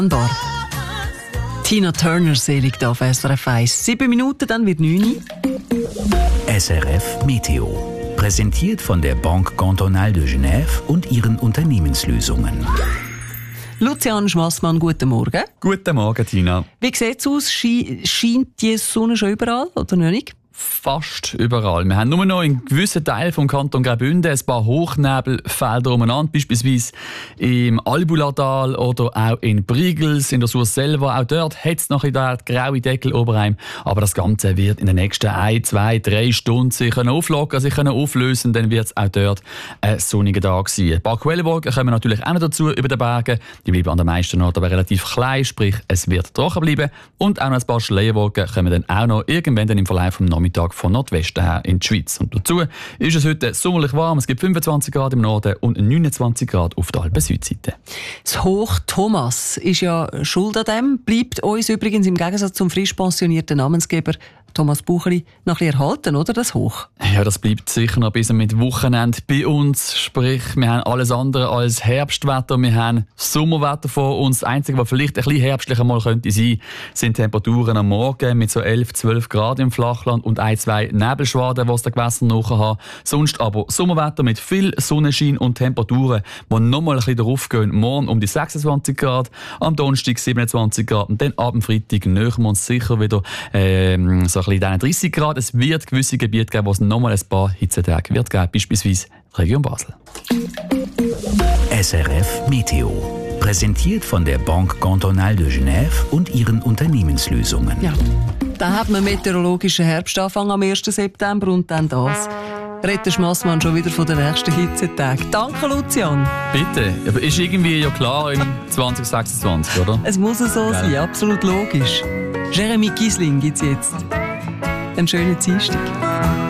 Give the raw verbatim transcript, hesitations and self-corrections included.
Bar. Tina Turner selig da auf S R F eins. Sieben Minuten, dann wird neun. S R F Meteo. Präsentiert von der Banque Cantonale de Genève und ihren Unternehmenslösungen. Lucian Schmassmann, guten Morgen. Guten Morgen, Tina. Wie sieht es aus? Schei- scheint die Sonne schon überall oder noch nicht? Fast überall. Wir haben nur noch in gewissen Teilen vom Kanton Graubünden ein paar Hochnebelfelder umeinander, beispielsweise im Albulatal oder auch in Brigels, in der Surselva. Auch dort hat es noch ein bisschen graue Deckel oberheim. Aber das Ganze wird in den nächsten ein, zwei, drei Stunden sich auflockern, sich auflösen. Dann wird es auch dort ein sonniger Tag sein. Ein paar Quellenwolken kommen natürlich auch noch dazu über den Bergen. Die bleiben an den meisten Orten aber relativ klein, sprich es wird trocken bleiben. Und auch noch ein paar Schleierwolken kommen dann auch noch irgendwann dann im Verlauf des Nachmittags von Nordwesten her in die Schweiz. Und dazu ist es heute sommerlich warm. Es gibt fünfundzwanzig Grad im Norden und neunundzwanzig Grad auf der Alpen-Südseite. Das Hoch Thomas ist ja schuld an dem. Bleibt uns übrigens im Gegensatz zum frisch pensionierten Namensgeber Thomas Buchli noch ein bisschen erhalten, oder? Das Hoch. Ja, das bleibt sicher noch bis mit Wochenende bei uns. Sprich, wir haben alles andere als Herbstwetter. Wir haben Sommerwetter vor uns. Das Einzige, was vielleicht ein bisschen herbstlicher mal könnte sein, sind Temperaturen am Morgen mit so elf, zwölf Grad im Flachland und ein, zwei Nebelschwaden, die es den Gewässern nachher haben. Sonst aber Sommerwetter mit viel Sonnenschein und Temperaturen, die nochmal ein bisschen darauf gehen. Morgen um die sechsundzwanzig Grad, am Donnerstag siebenundzwanzig Grad und dann ab dem Freitag nähern wir uns sicher wieder ähm, so ein bisschen dreißig Grad. Es wird gewisse Gebiete geben, wo es nochmal ein paar Hitzetage wird geben, beispielsweise die Region Basel. S R F Meteo. Präsentiert von der Banque Cantonale de Genève und ihren Unternehmenslösungen. Ja, da hat man meteorologischen Herbstanfang am ersten September und dann das. Redet Schmassmann schon wieder von den nächsten Hitzetagen. Danke, Lucian. Bitte, aber ist irgendwie ja klar im zwanzig sechsundzwanzig, oder? Es muss so sein, absolut logisch. Jeremy Giesling gibt's jetzt. Einen schönen Dienstag.